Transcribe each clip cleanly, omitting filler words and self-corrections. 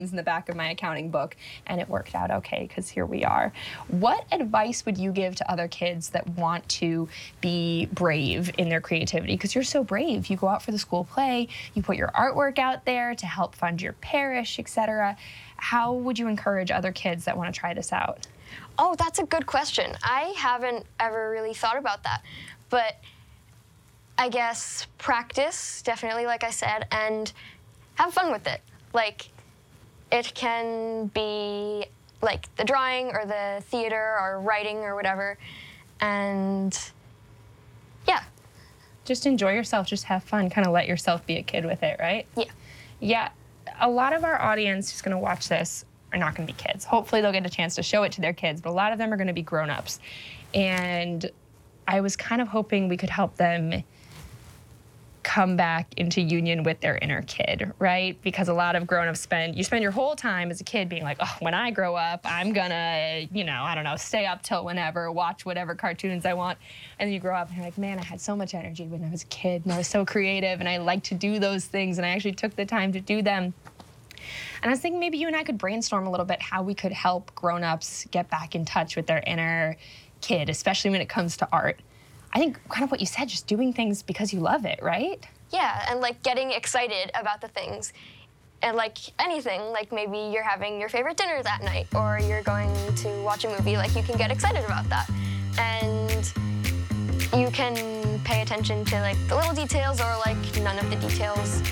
in the back of my accounting book, and it worked out okay because here we are. What advice would you give to other kids that want to be brave in their creativity? Because you're so brave. You go out for the school play, you put your artwork out there to help fund your parish, etc. How would you encourage other kids that want to try this out? Oh, that's a good question. I haven't ever really thought about that. But I guess practice, definitely, like I said, and have fun with it. Like, it can be like the drawing or the theater or writing or whatever. And yeah. Just enjoy yourself, just have fun, kind of let yourself be a kid with it, right? Yeah. Yeah, a lot of our audience who's gonna watch this are not gonna be kids. Hopefully they'll get a chance to show it to their kids, but a lot of them are gonna be grown-ups. And I was kind of hoping we could help them come back into union with their inner kid, right? Because a lot of grown-ups you spend your whole time as a kid being like, oh, when I grow up, I'm gonna, I don't know, stay up till whenever, watch whatever cartoons I want. And then you grow up and you're like, man, I had so much energy when I was a kid and I was so creative and I liked to do those things and I actually took the time to do them. And I was thinking maybe you and I could brainstorm a little bit how we could help grown-ups get back in touch with their inner kid, especially when it comes to art. I think kind of what you said, just doing things because you love it, right? Yeah, and like getting excited about the things. And like anything, like maybe you're having your favorite dinner that night or you're going to watch a movie, like you can get excited about that. And you can pay attention to like the little details or like none of the details.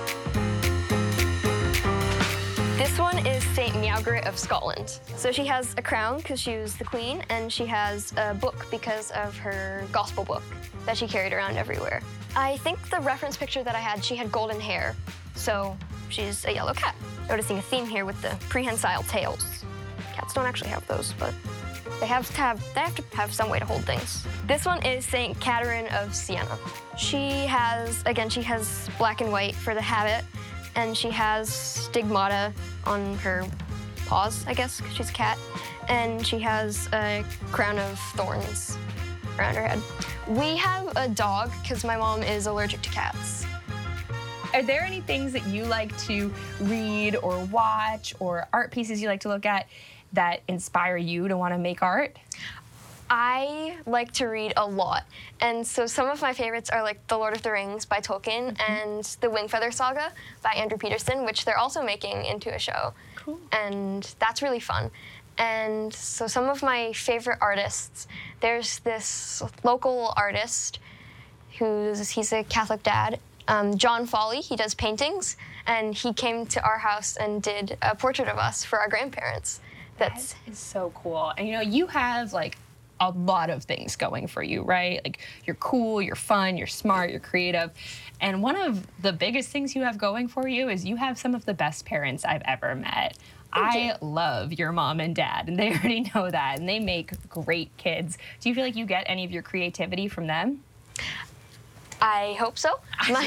This one is St. Meowgrit of Scotland. So she has a crown because she was the queen, and she has a book because of her gospel book that she carried around everywhere. I think the reference picture that I had, she had golden hair, so she's a yellow cat. Noticing a theme here with the prehensile tails. Cats don't actually have those, but they have to have some way to hold things. This one is St. Catherine of Siena. She has black and white for the habit, and she has stigmata on her paws, I guess, because she's a cat. And she has a crown of thorns around her head. We have a dog because my mom is allergic to cats. Are there any things that you like to read or watch or art pieces you like to look at that inspire you to want to make art? I like to read a lot, and so some of my favorites are like The Lord of the Rings by Tolkien and The Wingfeather Saga by Andrew Peterson, which they're also making into a show. Cool. And that's really fun. And so some of my favorite artists, there's this local artist he's a Catholic dad, John Foley. He does paintings, and he came to our house and did a portrait of us for our grandparents. That is so cool. And you have like a lot of things going for you, right? Like you're cool, you're fun, you're smart, you're creative. And one of the biggest things you have going for you is you have some of the best parents I've ever met. I love your mom and dad, and they already know that, and they make great kids. Do you feel like you get any of your creativity from them? I hope so.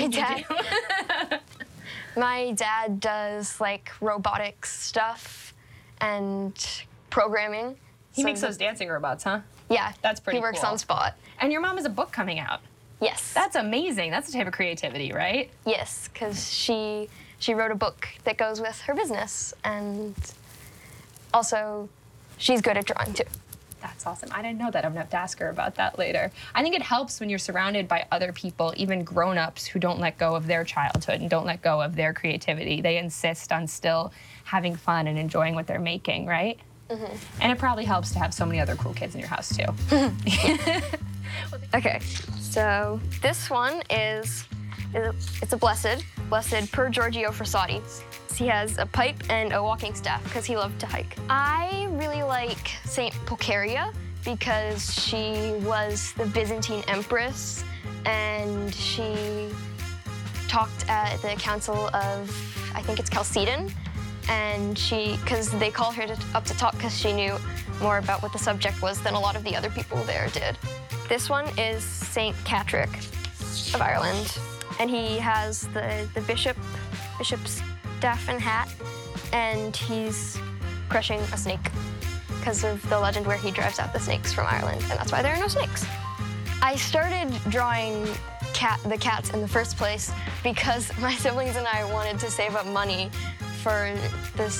My dad does like robotics stuff and programming. He makes those dancing robots, huh? Yeah. That's pretty cool. He works on spot. And your mom has a book coming out. Yes. That's amazing. That's a type of creativity, right? Yes, because she wrote a book that goes with her business, and also she's good at drawing too. That's awesome. I didn't know that. I'm gonna have to ask her about that later. I think it helps when you're surrounded by other people, even grown-ups, who don't let go of their childhood and don't let go of their creativity. They insist on still having fun and enjoying what they're making, right? Mm-hmm. And it probably helps to have so many other cool kids in your house too. Okay, so this one it's a blessed per Giorgio Frassati. He has a pipe and a walking staff because he loved to hike. I really like Saint Pulcheria because she was the Byzantine empress, and she talked at the Council of, I think it's Chalcedon, and because they called her up to talk because she knew more about what the subject was than a lot of the other people there did. This one is Saint Catrick of Ireland, and he has the bishop's staff and hat, and he's crushing a snake because of the legend where he drives out the snakes from Ireland, and that's why there are no snakes. I started drawing the cats in the first place because my siblings and I wanted to save up money for this